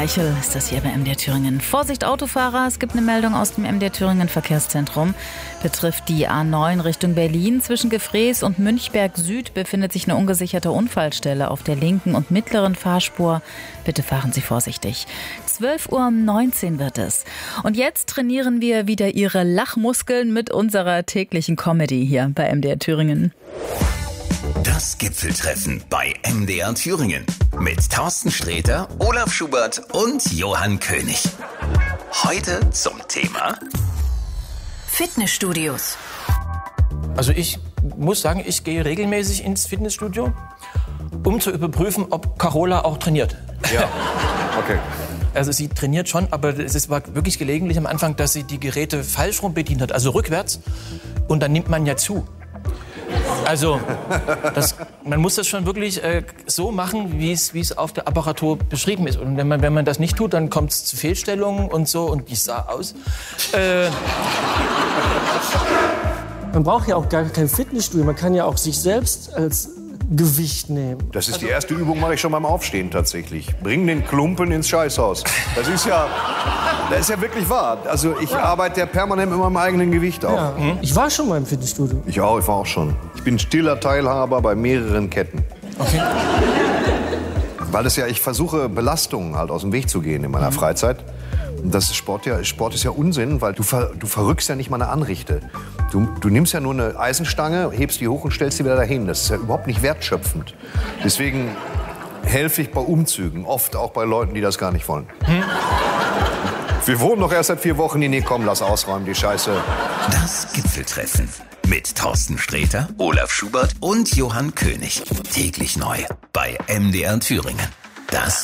Reichel ist das hier bei MDR Thüringen. Vorsicht Autofahrer, es gibt eine Meldung aus dem MDR Thüringen Verkehrszentrum. Betrifft die A9 Richtung Berlin. Zwischen Gefrees und Münchberg Süd befindet sich eine ungesicherte Unfallstelle auf der linken und mittleren Fahrspur. Bitte fahren Sie vorsichtig. 12:19 Uhr wird es. Und jetzt trainieren wir wieder Ihre Lachmuskeln mit unserer täglichen Comedy hier bei MDR Thüringen. Das Gipfeltreffen bei MDR Thüringen mit Thorsten Sträter, Olaf Schubert und Johann König. Heute zum Thema Fitnessstudios. Also ich muss sagen, ich gehe regelmäßig ins Fitnessstudio, um zu überprüfen, ob Carola auch trainiert. Ja, okay. Also sie trainiert schon, aber es war wirklich gelegentlich am Anfang, dass sie die Geräte falsch rum bedient hat, also rückwärts. Und dann nimmt man ja zu. Also man muss das schon wirklich so machen, wie es auf der Apparatur beschrieben ist. Und wenn man das nicht tut, dann kommt es zu Fehlstellungen und so. Und die sah aus. Man braucht ja auch gar kein Fitnessstudio. Man kann ja auch sich selbst als Gewicht nehmen. Das ist die erste Übung, mache ich schon beim Aufstehen tatsächlich. Bring den Klumpen ins Scheißhaus. Das ist ja wirklich wahr. Also ich arbeite ja permanent mit meinem eigenen Gewicht auf. Ja. Ich war schon mal im Fitnessstudio. Ich war auch schon. Ich bin stiller Teilhaber bei mehreren Ketten. Okay. Weil ich versuche, Belastungen halt aus dem Weg zu gehen in meiner Freizeit. Und das ist Sport ist ja Unsinn, weil du verrückst ja nicht mal eine Anrichte. Du nimmst ja nur eine Eisenstange, hebst die hoch und stellst sie wieder dahin. Das ist ja überhaupt nicht wertschöpfend. Deswegen helfe ich bei Umzügen, oft auch bei Leuten, die das gar nicht wollen. Wir wohnen noch erst seit 4 Wochen. Nee, komm, lass ausräumen, die Scheiße. das Gipfeltreffen mit Thorsten Sträter, Olaf Schubert und Johann König. Täglich neu bei MDR Thüringen. Das